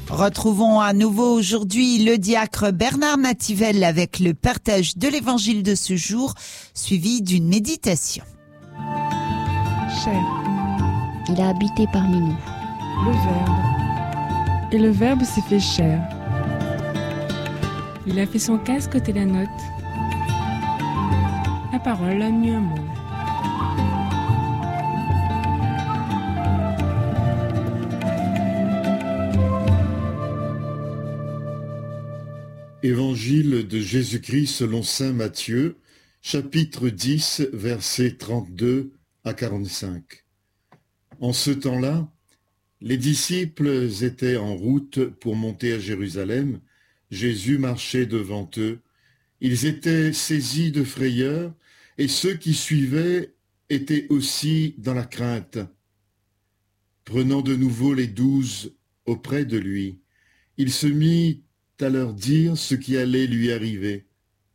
Retrouvons à nouveau aujourd'hui le diacre Bernard Nativelle avec le partage de l'évangile de ce jour, suivi d'une méditation. Chair. Il a habité parmi nous. Le Verbe. Et le Verbe s'est fait chair. Il a fait son casque tel la note. La parole a mis un mot. Évangile de Jésus-Christ selon saint Matthieu, chapitre 10, versets 32 à 45. En ce temps-là, les disciples étaient en route pour monter à Jérusalem. Jésus marchait devant eux. Ils étaient saisis de frayeur, et ceux qui suivaient étaient aussi dans la crainte. Prenant de nouveau les 12 auprès de lui, il se mit à leur dire ce qui allait lui arriver.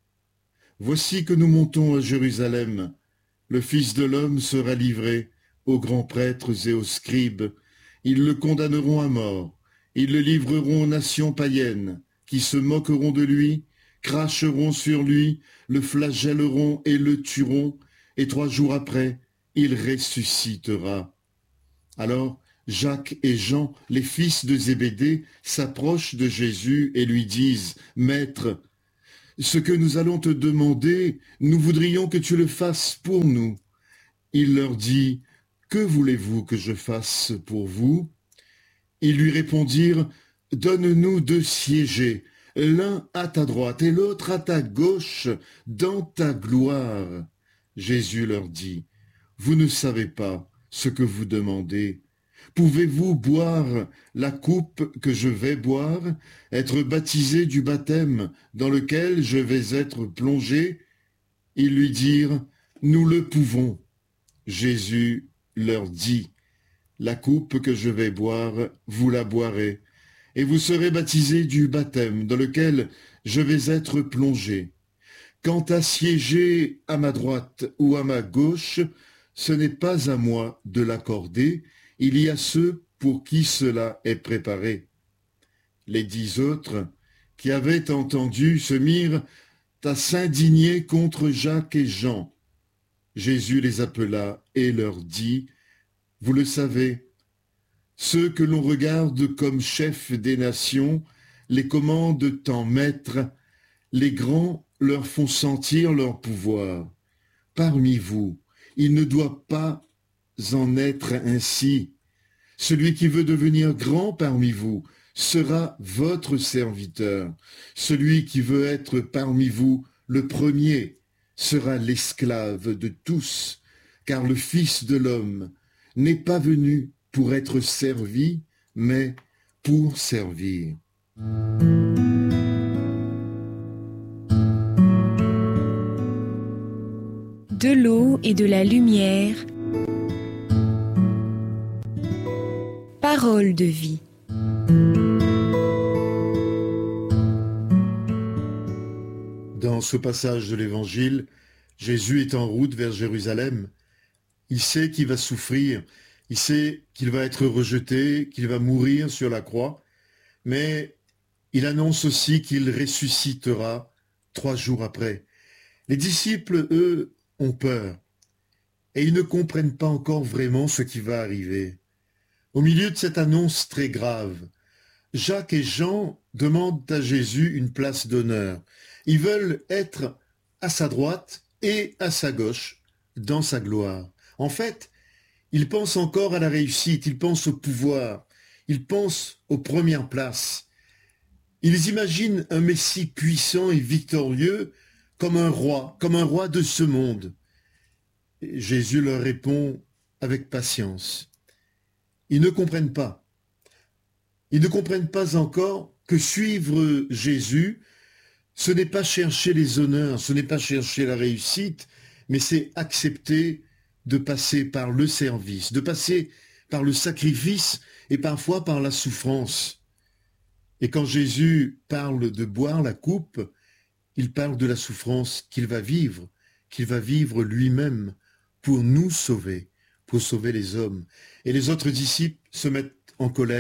Voici que nous montons à Jérusalem. Le Fils de l'homme sera livré aux grands prêtres et aux scribes. Ils le condamneront à mort. Ils le livreront aux nations païennes, qui se moqueront de lui, cracheront sur lui, le flagelleront et le tueront, et 3 jours après, il ressuscitera. Alors, Jacques et Jean, les fils de Zébédée, s'approchent de Jésus et lui disent « Maître, ce que nous allons te demander, nous voudrions que tu le fasses pour nous. » Il leur dit « Que voulez-vous que je fasse pour vous ?» Ils lui répondirent « Donne-nous de siéger, l'un à ta droite et l'autre à ta gauche, dans ta gloire. » Jésus leur dit « Vous ne savez pas ce que vous demandez. Pouvez-vous boire la coupe que je vais boire, être baptisé du baptême dans lequel je vais être plongé ?» Ils lui dirent « Nous le pouvons. » Jésus leur dit « La coupe que je vais boire, vous la boirez, et vous serez baptisés du baptême dans lequel je vais être plongé. Quant à siéger à ma droite ou à ma gauche, ce n'est pas à moi de l'accorder, il y a ceux pour qui cela est préparé. » Les 10 autres, qui avaient entendu, se mirent à s'indigner contre Jacques et Jean. Jésus les appela et leur dit « Vous le savez, ceux que l'on regarde comme chefs des nations les commandent en maîtres, les grands leur font sentir leur pouvoir. Parmi vous, il ne doit pas en être ainsi. Celui qui veut devenir grand parmi vous sera votre serviteur. Celui qui veut être parmi vous le premier sera l'esclave de tous, car le Fils de l'homme n'est pas venu pour être servi, mais pour servir. De l'eau et de la lumière, parole de vie. Dans ce passage de l'Évangile, Jésus est en route vers Jérusalem. Il sait qu'il va souffrir, il sait qu'il va être rejeté, qu'il va mourir sur la croix, mais il annonce aussi qu'il ressuscitera 3 jours après. Les disciples, eux, ont peur, et ils ne comprennent pas encore vraiment ce qui va arriver. Au milieu de cette annonce très grave, Jacques et Jean demandent à Jésus une place d'honneur. Ils veulent être à sa droite et à sa gauche, dans sa gloire. En fait, ils pensent encore à la réussite, ils pensent au pouvoir, ils pensent aux premières places. Ils imaginent un Messie puissant et victorieux comme un roi de ce monde. Et Jésus leur répond avec patience. Ils ne comprennent pas. Ils ne comprennent pas encore que suivre Jésus, ce n'est pas chercher les honneurs, ce n'est pas chercher la réussite, mais c'est accepter de passer par le service, de passer par le sacrifice et parfois par la souffrance. Et quand Jésus parle de boire la coupe, il parle de la souffrance qu'il va vivre lui-même pour nous sauver, pour sauver les hommes. Et les autres disciples se mettent en colère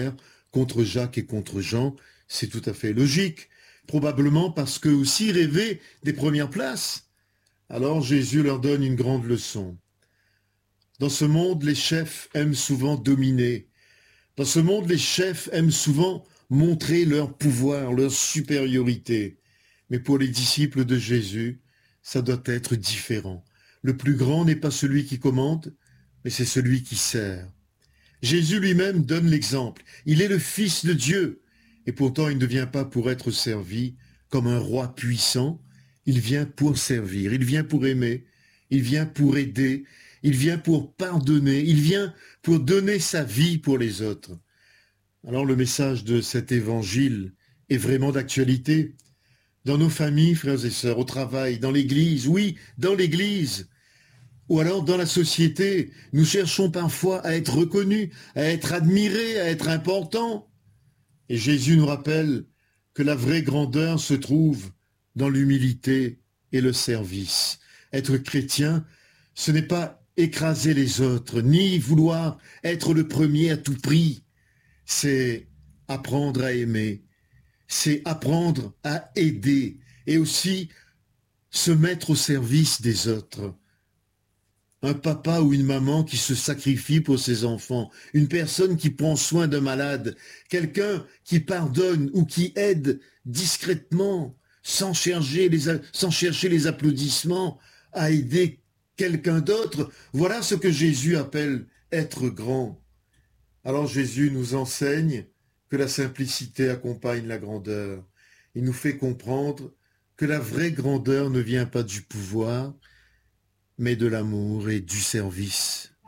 contre Jacques et contre Jean, c'est tout à fait logique, probablement parce qu'eux aussi rêvaient des premières places. Alors Jésus leur donne une grande leçon. Dans ce monde, les chefs aiment souvent dominer. Dans ce monde, les chefs aiment souvent montrer leur pouvoir, leur supériorité. Mais pour les disciples de Jésus, ça doit être différent. Le plus grand n'est pas celui qui commande, mais c'est celui qui sert. Jésus lui-même donne l'exemple. Il est le Fils de Dieu. Et pourtant, il ne vient pas pour être servi comme un roi puissant. Il vient pour servir, il vient pour aimer, il vient pour aider, il vient pour pardonner, il vient pour donner sa vie pour les autres. Alors le message de cet évangile est vraiment d'actualité. Dans nos familles, frères et sœurs, au travail, dans l'église, oui, dans l'église, ou alors dans la société, nous cherchons parfois à être reconnus, à être admirés, à être importants. Et Jésus nous rappelle que la vraie grandeur se trouve dans l'humilité et le service. Être chrétien, ce n'est pas écraser les autres, ni vouloir être le premier à tout prix. C'est apprendre à aimer, c'est apprendre à aider et aussi se mettre au service des autres. Un papa ou une maman qui se sacrifie pour ses enfants, une personne qui prend soin d'un malade, quelqu'un qui pardonne ou qui aide discrètement, sans chercher les applaudissements, à aider quelqu'un d'autre. Voilà ce que Jésus appelle être grand. Alors Jésus nous enseigne que la simplicité accompagne la grandeur. Il nous fait comprendre que la vraie grandeur ne vient pas du pouvoir, mais de l'amour et du service.